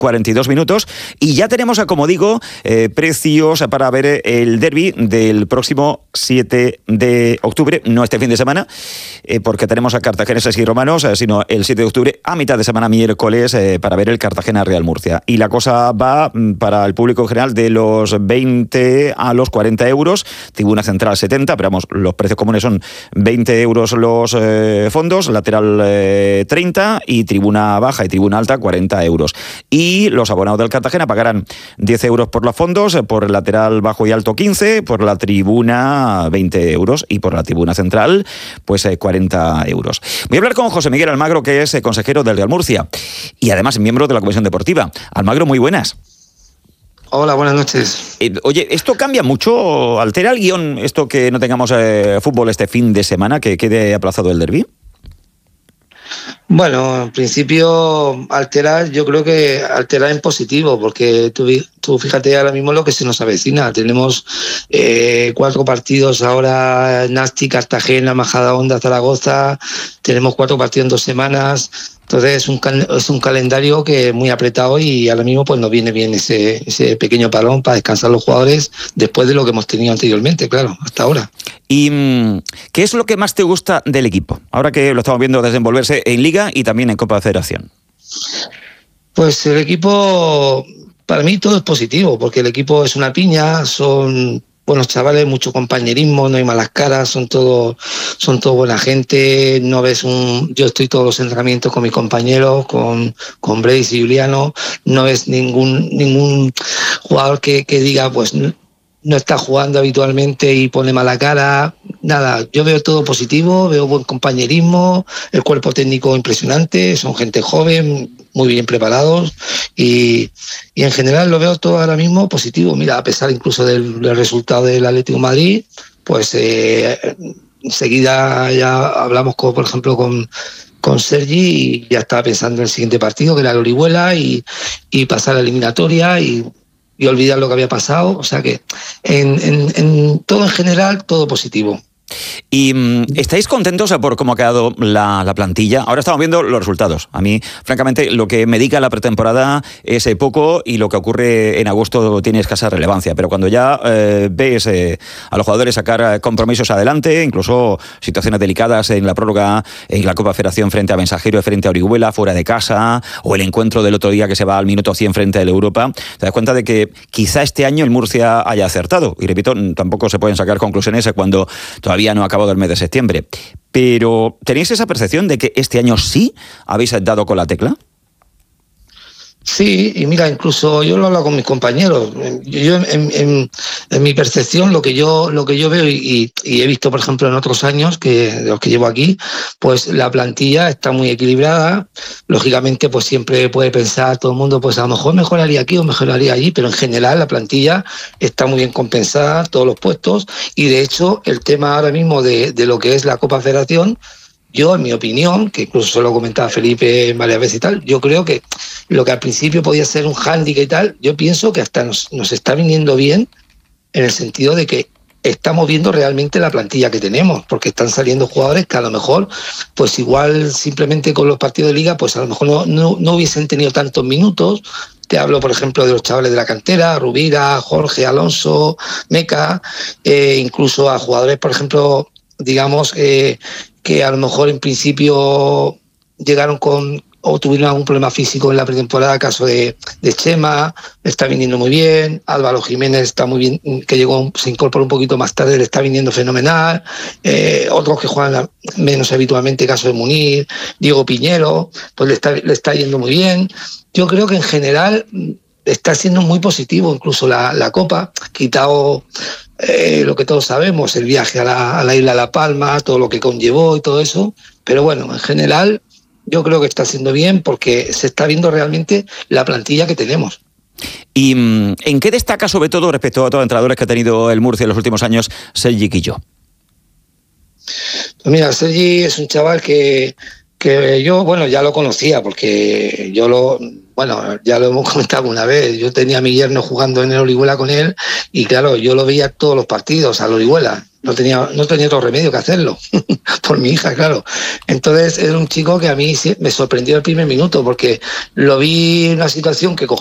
42 minutos. Y ya tenemos, como digo, precios para ver el derbi del próximo 7 de octubre, no este fin de semana, porque tenemos a cartagineses y romanos, sino el 7 de octubre, a mitad de semana, miércoles, para ver el Cartagena-Real Murcia. Y la cosa va para el público en general de los 20 a los 40 euros, tribuna central 70, pero vamos, los precios comunes son 20 euros los fondos, lateral 30 y tribuna baja y tribuna alta 40 euros. Y los abonados del Cartagena pagarán 10 euros por los fondos, por el lateral bajo y alto 15, por la tribuna 20 euros y por la tribuna central pues 40 euros. Voy a hablar con José Miguel Almagro, que es consejero del Real Murcia y además miembro de la Comisión Deportiva. Almagro, muy buenas. Hola, buenas noches. Oye, ¿esto cambia mucho? ¿Altera el guión esto que no tengamos fútbol este fin de semana, que quede aplazado el derbi? Bueno, en principio alterar, yo creo que alterar en positivo, porque tú fíjate ahora mismo lo que se nos avecina. Tenemos 4 partidos ahora, Nasti, Cartagena, Majadahonda, Zaragoza, tenemos 4 partidos en 2 semanas. Entonces es un calendario que es muy apretado y ahora mismo pues nos viene bien ese pequeño parón para descansar los jugadores después de lo que hemos tenido anteriormente, claro, hasta ahora. ¿Y qué es lo que más te gusta del equipo? Ahora que lo estamos viendo desenvolverse en Liga y también en Copa de Federación. Pues el equipo, para mí todo es positivo, porque el equipo es una piña, son buenos chavales, mucho compañerismo, no hay malas caras, son todo buena gente. No ves yo estoy todos los entrenamientos con mis compañeros, con Brace y Juliano, no ves ningún jugador que diga pues no está jugando habitualmente y pone mala cara, nada. Yo veo todo positivo, veo buen compañerismo, el cuerpo técnico impresionante, son gente joven, muy bien preparados y en general lo veo todo ahora mismo positivo. Mira, a pesar incluso del resultado del Atlético de Madrid, pues enseguida ya hablamos por ejemplo con Sergi y ya estaba pensando en el siguiente partido, que era el Orihuela, y pasar a la eliminatoria y olvidar lo que había pasado. O sea que en todo en general, todo positivo. ¿Y estáis contentos por cómo ha quedado la plantilla? Ahora estamos viendo los resultados. A mí, francamente, lo que me dedica la pretemporada es poco y lo que ocurre en agosto tiene escasa relevancia. Pero cuando ya ves a los jugadores sacar compromisos adelante, incluso situaciones delicadas en la prórroga, en la Copa Federación frente a Mensajero, frente a Orihuela, fuera de casa, o el encuentro del otro día que se va al minuto 100 frente al Europa, te das cuenta de que quizá este año el Murcia haya acertado. Y repito, tampoco se pueden sacar conclusiones cuando todavía no ha acabado el mes de septiembre. Pero, ¿tenéis esa percepción de que este año sí habéis dado con la tecla? Sí, y mira, incluso yo lo hablo con mis compañeros. Yo en mi percepción, lo que yo veo y he visto, por ejemplo, en otros años de los que llevo aquí, pues la plantilla está muy equilibrada. Lógicamente, pues siempre puede pensar todo el mundo, pues a lo mejor mejoraría aquí o mejoraría allí, pero en general la plantilla está muy bien compensada, todos los puestos, y de hecho el tema ahora mismo de lo que es la Copa Federación, yo, en mi opinión, que incluso se lo comentaba Felipe varias veces y tal, yo creo que lo que al principio podía ser un hándicap y tal, yo pienso que hasta nos está viniendo bien en el sentido de que estamos viendo realmente la plantilla que tenemos, porque están saliendo jugadores que a lo mejor, pues igual simplemente con los partidos de liga, pues a lo mejor no hubiesen tenido tantos minutos. Te hablo, por ejemplo, de los chavales de la cantera, Rubira, Jorge, Alonso, Meca, incluso a jugadores, por ejemplo, digamos, que a lo mejor en principio llegaron o tuvieron algún problema físico en la pretemporada, caso de Chema, está viniendo muy bien. Álvaro Jiménez está muy bien, que se incorporó un poquito más tarde, le está viniendo fenomenal. Otros que juegan menos habitualmente, caso de Munir, Diego Piñero, pues le está yendo muy bien. Yo creo que en general está siendo muy positivo, incluso la Copa, quitado lo que todos sabemos, el viaje a la isla de La Palma, todo lo que conllevó y todo eso, pero bueno, en general yo creo que está siendo bien porque se está viendo realmente la plantilla que tenemos. ¿Y en qué destaca sobre todo respecto a todos los entrenadores que ha tenido el Murcia en los últimos años Sergi Quillo? Pues mira, Sergi es un chaval que yo, bueno, ya lo conocía porque ya lo hemos comentado una vez. Yo tenía a mi yerno jugando en el Orihuela con él y claro, yo lo veía todos los partidos al Orihuela. no tenía otro remedio que hacerlo, por mi hija, claro. Entonces era un chico que a mí me sorprendió el primer minuto, porque lo vi en una situación que